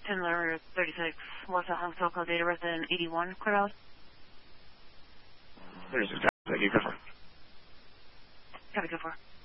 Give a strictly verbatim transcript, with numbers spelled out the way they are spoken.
Timler thirty-six, Warsaw Hospital, call data resident eighty-one, clear out. thirty-six, thank you, go for. Copy, go for.